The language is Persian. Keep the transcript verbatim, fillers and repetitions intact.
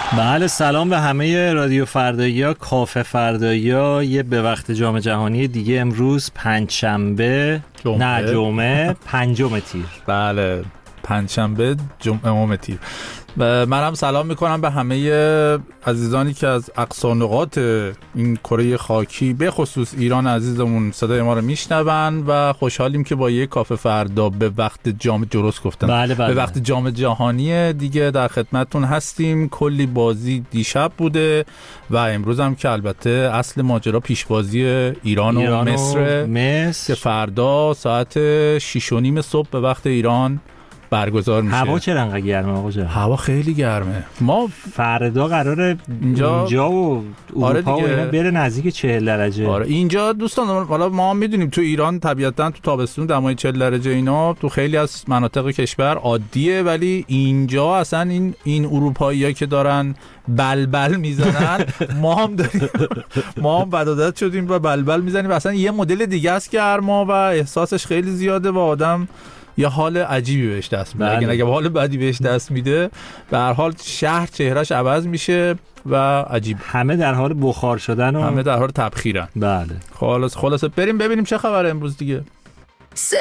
بله، سلام به همه رادیو فردایی‌ها، کافه فردایی‌ها. یه به وقت جام جهانی دیگه امروز پنجشنبه جمعه. نه جمعه پنجم تیر. بله پنجشنبه جمعه تیر. منم سلام میکنم به همه عزیزانی که از اقصا نقاط این کره خاکی به خصوص ایران عزیزمون صدای ما رو میشنون و خوشحالیم که با یک کافه فردا به وقت جام درست گفتم بله بله. به وقت جام جهانی دیگه در خدمتتون هستیم. کلی بازی دیشب بوده و امروز هم که البته اصل ماجرا پیشبازی ایران و ایران مصر, و مصر که فردا ساعت شش و نیم صبح به وقت ایران برگزار میشه. هوا چرا انقدر گرمه آقا جان؟ هوا خیلی گرمه. ما فردا قراره اینجا, اینجا و اروپا آره و اینا بره نزدیک چهل درجه. آره اینجا دوستان، حالا ما هم میدونیم تو ایران طبیعتاً تو تابستون دمای چهل درجه اینا تو خیلی از مناطق کشور عادیه، ولی اینجا اصلا این این اروپایی‌ها که دارن بلبل میزنن ما هم داریم ما هم بدعادت شدیم و بلبل میزنیم. اصلا یه مدل دیگه است گرما و احساسش خیلی زیاده و آدم یه حال عجیبی بهش دست میده. اگه اگه حال بدی بهش دست میده، به هر حال شهر چهرهش عوض میشه و عجیب. همه در حال بخار شدن و همه در حال تبخیرن. بله. خلاص خلاص بریم ببینیم چه خبره امروز دیگه.